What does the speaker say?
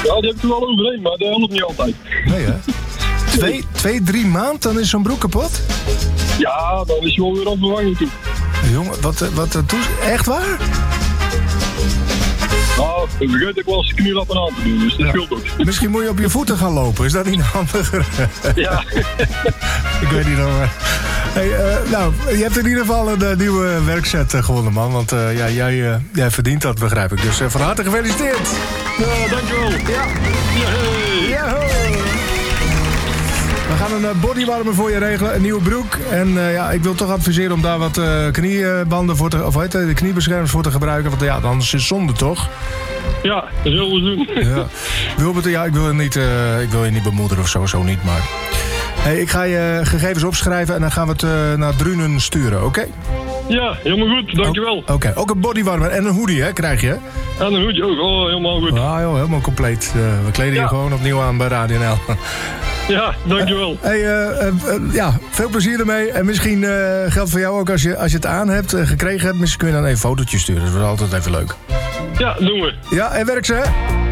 Ja, die heb ik er wel overheen, maar dat helpt niet altijd. Nee, hè? 2-3 maanden, dan is zo'n broek kapot? Ja, dan is je wel weer aan vervanging toe. Jongen, wat echt waar? Nou, ik vergeet ik wel eens de knielappen aan te doen, dus dat scheelt ook. Misschien moet je op je voeten gaan lopen, is dat niet handiger? Ja. Ik weet niet of... Hey, nou, je hebt in ieder geval een nieuwe werkset gewonnen, man. Want jij verdient dat, begrijp ik. Dus van harte gefeliciteerd. Ja, dankjewel. Ja. Yay. We gaan een bodywarmer voor je regelen, een nieuwe broek. En ik wil toch adviseren om daar wat kniebanden voor de kniebeschermers voor te gebruiken. Want ja, anders is het zonde, toch? Ja, dat zullen we doen. Ja. Wilbert, ik wil je niet bemoederen of zo niet, maar... Hey, ik ga je gegevens opschrijven en dan gaan we het naar Drunen sturen, oké? Ja, helemaal goed, dankjewel. Oké, ook een bodywarmer en een hoodie, hè, krijg je? En een hoedje ook, helemaal goed. Ah joh, helemaal compleet. We kleden je gewoon opnieuw aan bij Radio NL. Ja, dankjewel. Veel plezier ermee. En misschien geldt voor jou ook als je het aan hebt, gekregen hebt. Misschien kun je dan even een fotootje sturen. Dat is altijd even leuk. Ja, doen we. Ja, en werk ze, hè?